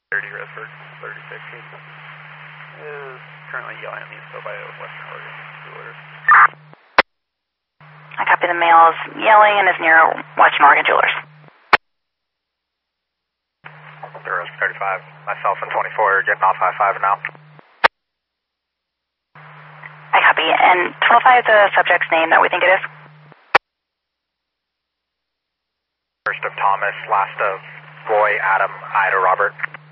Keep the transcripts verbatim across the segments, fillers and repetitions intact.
thirty Redford, thirty fifteen. Is currently yelling at me still by Western Oregon. Two orders. I copy the male is yelling and is near Western Oregon Jewelers. Zero thirty-five. Myself and twenty-four getting off I five now. I copy. And twenty-five, the subject's name that we think it is? First of Thomas, last of Roy, Adam, Ida, Robert.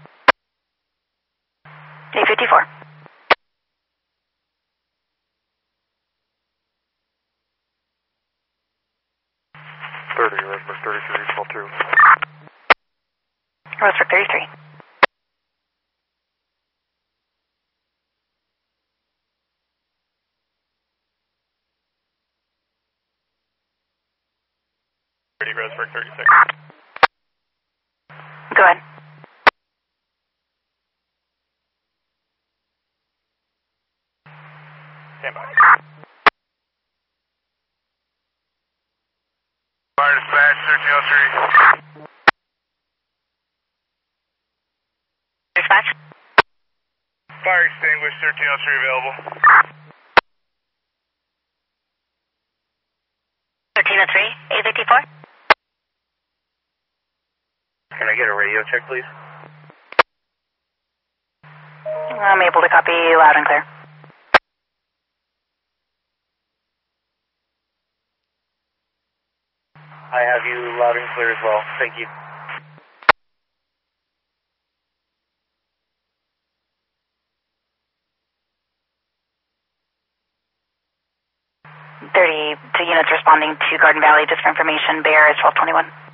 A fifty-four. thirty, Roseburg thirty-three, twelve two. Roseburg thirty-three. thirty, Roseburg thirty-six. Go ahead. Stand by. Fire dispatch, thirteen oh three. Dispatch? Fire extinguished, thirteen oh three available. thirteen oh three, A fifty-four? Can I get a radio check, please? I'm able to copy loud and clear. I have you loud and clear as well. Thank you. thirty-two units responding to Garden Valley. Just for information, Bear is twelve twenty-one.